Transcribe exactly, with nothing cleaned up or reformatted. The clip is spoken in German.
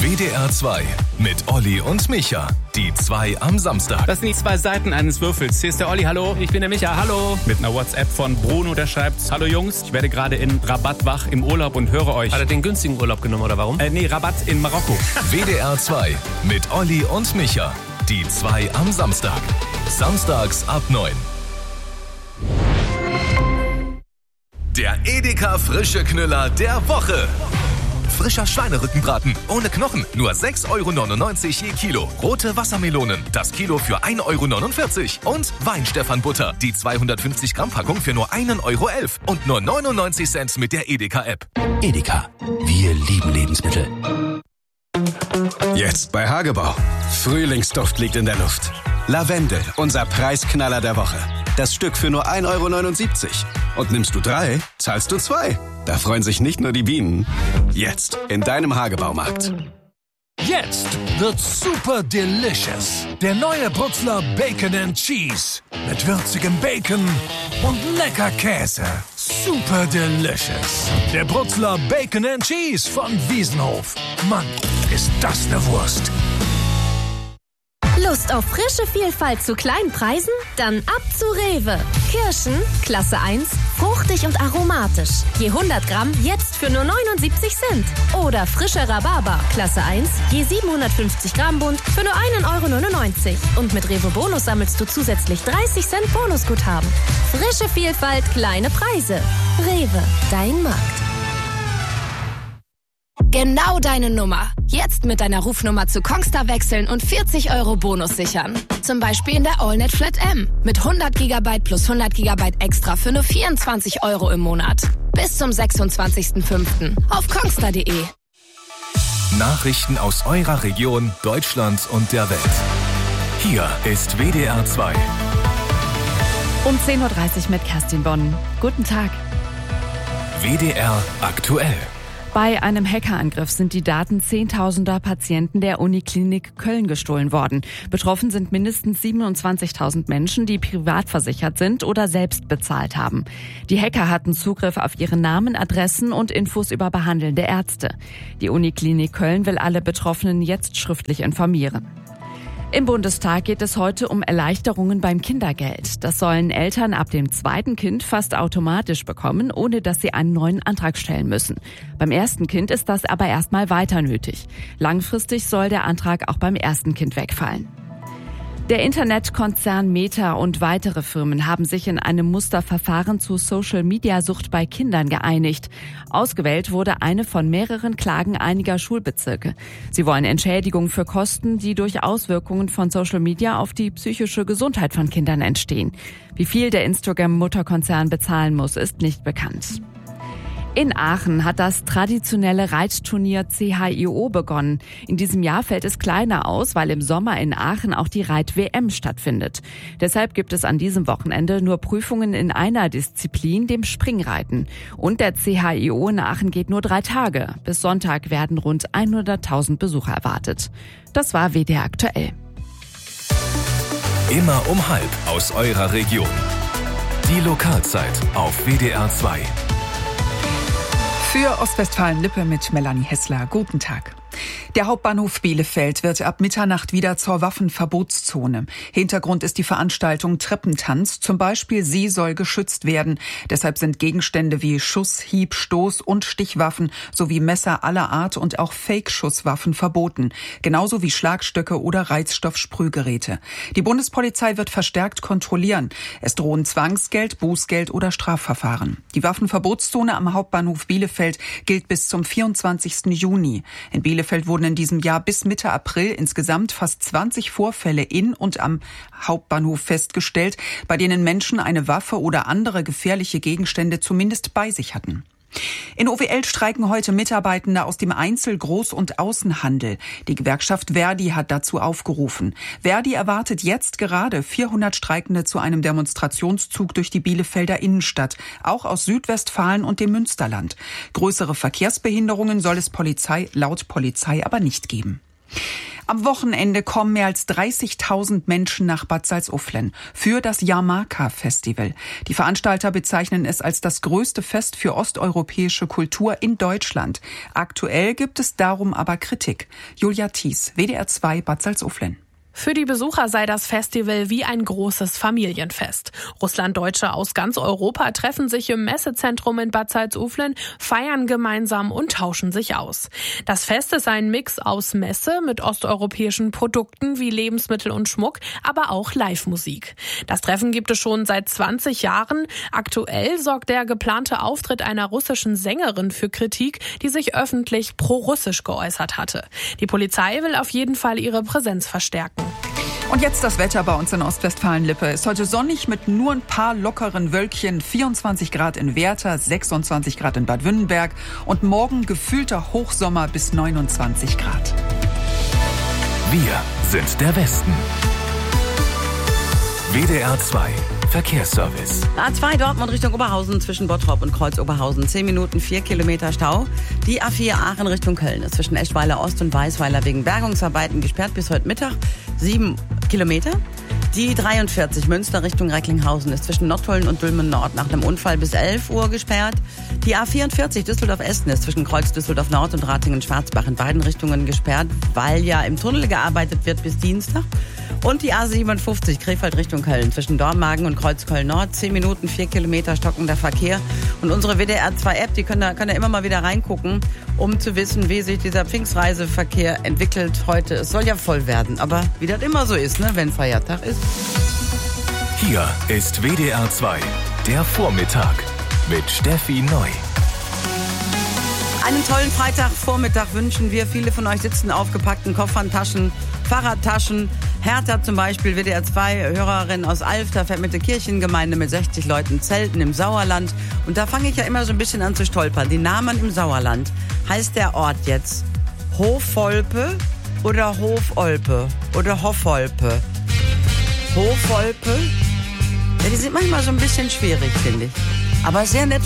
W D R zwei mit Olli und Micha. Die zwei am Samstag. Das sind die zwei Seiten eines Würfels. Hier ist der Olli, hallo. Ich bin der Micha, hallo. Mit einer WhatsApp von Bruno, der schreibt: Hallo Jungs, ich werde gerade in Rabat wach im Urlaub und höre euch. Hat er den günstigen Urlaub genommen oder warum? Äh, nee, Rabat in Marokko. W D R zwei mit Olli und Micha. Die zwei am Samstag. Samstags ab neun. Der Edeka frische Knüller der Woche. Frischer Schweinerückenbraten ohne Knochen, nur sechs Euro neunundneunzig je Kilo. Rote Wassermelonen, das Kilo für ein Euro neunundvierzig. Und Weinstephan-Butter, die zweihundertfünfzig Gramm Packung für nur ein Euro elf. Und nur neunundneunzig Cent mit der Edeka-App. Edeka, wir lieben Lebensmittel. Jetzt bei Hagebau. Frühlingsduft liegt in der Luft. Lavendel, unser Preisknaller der Woche. Das Stück für nur ein Euro neunundsiebzig. Und nimmst du drei, zahlst du zwei. Da freuen sich nicht nur die Bienen. Jetzt in deinem Hagebaumarkt. Jetzt wird's super delicious. Der neue Brutzler Bacon and Cheese. Mit würzigem Bacon und lecker Käse. Super delicious. Der Brutzler Bacon and Cheese von Wiesenhof. Mann, ist das eine Wurst. Lust auf frische Vielfalt zu kleinen Preisen? Dann ab zu Rewe. Kirschen, Klasse eins, fruchtig und aromatisch. Je hundert Gramm jetzt für nur neunundsiebzig Cent. Oder frischer Rhabarber, Klasse eins, je siebenhundertfünfzig Gramm Bund für nur ein Euro neunundneunzig. Und mit Rewe Bonus sammelst du zusätzlich dreißig Cent Bonusguthaben. Frische Vielfalt, kleine Preise. Rewe, dein Markt. Genau deine Nummer. Jetzt mit deiner Rufnummer zu Kongstar wechseln und vierzig Euro Bonus sichern. Zum Beispiel in der AllNet Flat M. Mit hundert Gigabyte plus hundert Gigabyte extra für nur vierundzwanzig Euro im Monat. Bis zum sechsundzwanzigsten fünften auf kongstar punkt de. Nachrichten aus eurer Region, Deutschland und der Welt. Hier ist W D R zwei. Um zehn Uhr dreißig mit Kerstin Bonn. Guten Tag. W D R aktuell. Bei einem Hackerangriff sind die Daten zehntausender Patienten der Uniklinik Köln gestohlen worden. Betroffen sind mindestens siebenundzwanzigtausend Menschen, die privat versichert sind oder selbst bezahlt haben. Die Hacker hatten Zugriff auf ihre Namen, Adressen und Infos über behandelnde Ärzte. Die Uniklinik Köln will alle Betroffenen jetzt schriftlich informieren. Im Bundestag geht es heute um Erleichterungen beim Kindergeld. Das sollen Eltern ab dem zweiten Kind fast automatisch bekommen, ohne dass sie einen neuen Antrag stellen müssen. Beim ersten Kind ist das aber erstmal weiter nötig. Langfristig soll der Antrag auch beim ersten Kind wegfallen. Der Internetkonzern Meta und weitere Firmen haben sich in einem Musterverfahren zu Social-Media-Sucht bei Kindern geeinigt. Ausgewählt wurde eine von mehreren Klagen einiger Schulbezirke. Sie wollen Entschädigung für Kosten, die durch Auswirkungen von Social Media auf die psychische Gesundheit von Kindern entstehen. Wie viel der Instagram-Mutterkonzern bezahlen muss, ist nicht bekannt. In Aachen hat das traditionelle Reitturnier C H I O begonnen. In diesem Jahr fällt es kleiner aus, weil im Sommer in Aachen auch die Reit-W M stattfindet. Deshalb gibt es an diesem Wochenende nur Prüfungen in einer Disziplin, dem Springreiten. Und der C H I O in Aachen geht nur drei Tage. Bis Sonntag werden rund hunderttausend Besucher erwartet. Das war W D R aktuell. Immer um halb aus eurer Region. Die Lokalzeit auf W D R zwei. Für Ostwestfalen-Lippe mit Melanie Hessler. Guten Tag. Der Hauptbahnhof Bielefeld wird ab Mitternacht wieder zur Waffenverbotszone. Hintergrund ist die Veranstaltung Treppentanz. Zum Beispiel sie soll geschützt werden. Deshalb sind Gegenstände wie Schuss-, Hieb-, Stoß- und Stichwaffen sowie Messer aller Art und auch Fake-Schusswaffen verboten. Genauso wie Schlagstöcke oder Reizstoffsprühgeräte. Die Bundespolizei wird verstärkt kontrollieren. Es drohen Zwangsgeld, Bußgeld oder Strafverfahren. Die Waffenverbotszone am Hauptbahnhof Bielefeld gilt bis zum vierundzwanzigsten Juni. In Bielefeld wurden in diesem Jahr bis Mitte April insgesamt fast zwanzig Vorfälle in und am Hauptbahnhof festgestellt, bei denen Menschen eine Waffe oder andere gefährliche Gegenstände zumindest bei sich hatten. In O W L streiken heute Mitarbeitende aus dem Einzel-, Groß- und Außenhandel. Die Gewerkschaft Verdi hat dazu aufgerufen. Verdi erwartet jetzt gerade vierhundert Streikende zu einem Demonstrationszug durch die Bielefelder Innenstadt, auch aus Südwestfalen und dem Münsterland. Größere Verkehrsbehinderungen soll es Polizei laut Polizei aber nicht geben. Am Wochenende kommen mehr als dreißigtausend Menschen nach Bad Salzuflen für das Jahrmarka-Festival. Die Veranstalter bezeichnen es als das größte Fest für osteuropäische Kultur in Deutschland. Aktuell gibt es darum aber Kritik. Julia Thies, W D R zwei Bad Salzuflen. Für die Besucher sei das Festival wie ein großes Familienfest. Russlanddeutsche aus ganz Europa treffen sich im Messezentrum in Bad Salzuflen, feiern gemeinsam und tauschen sich aus. Das Fest ist ein Mix aus Messe mit osteuropäischen Produkten wie Lebensmittel und Schmuck, aber auch Live-Musik. Das Treffen gibt es schon seit zwanzig Jahren. Aktuell sorgt der geplante Auftritt einer russischen Sängerin für Kritik, die sich öffentlich pro-russisch geäußert hatte. Die Polizei will auf jeden Fall ihre Präsenz verstärken. Und jetzt das Wetter bei uns in Ostwestfalen-Lippe. Ist heute sonnig mit nur ein paar lockeren Wölkchen. vierundzwanzig Grad in Werther, sechsundzwanzig Grad in Bad Wünnenberg und morgen gefühlter Hochsommer bis neunundzwanzig Grad. Wir sind der Westen. W D R zwei Verkehrsservice. A zwei Dortmund Richtung Oberhausen zwischen Bottrop und Kreuz Oberhausen. zehn Minuten, vier Kilometer Stau. Die A vier Aachen Richtung Köln ist zwischen Eschweiler Ost und Weißweiler wegen Bergungsarbeiten gesperrt bis heute Mittag. sieben Kilometer. Die dreiundvierzig Münster Richtung Recklinghausen ist zwischen Nottuln und Dülmen Nord nach einem Unfall bis elf Uhr gesperrt. Die A vierundvierzig Düsseldorf-Essen ist zwischen Kreuz Düsseldorf Nord und Ratingen-Schwarzbach in beiden Richtungen gesperrt, weil ja im Tunnel gearbeitet wird bis Dienstag. Und die A siebenundfünfzig Krefeld Richtung Köln zwischen Dormagen und Kreuz Köln-Nord. zehn Minuten, vier Kilometer stockender Verkehr. Und unsere W D R zwei App, die können da, können da immer mal wieder reingucken, um zu wissen, wie sich dieser Pfingstreiseverkehr entwickelt heute. Es soll ja voll werden, aber wie das immer so ist, ne, wenn Feiertag ist. Hier ist W D R zwei, der Vormittag mit Steffi Neu. Einen tollen Freitagvormittag wünschen wir. Viele von euch sitzen aufgepackten Koffern, Taschen, Fahrradtaschen. Hertha zum Beispiel, W D R zwei Hörerin aus Alfter, fährt mit der Kirchengemeinde mit sechzig Leuten Zelten im Sauerland. Und da fange ich ja immer so ein bisschen an zu stolpern. Die Namen im Sauerland. Heißt der Ort jetzt Hofolpe oder Hofolpe oder Hoffolpe? Hofolpe? Ja, die sind manchmal so ein bisschen schwierig, finde ich. Aber sehr nett.